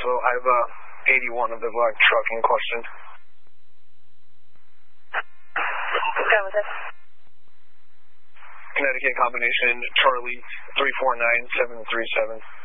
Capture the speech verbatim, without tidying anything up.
Also, I have uh, eighty-one of the black truck in question. Go with it. Connecticut combination Charlie three four nine seven three seven.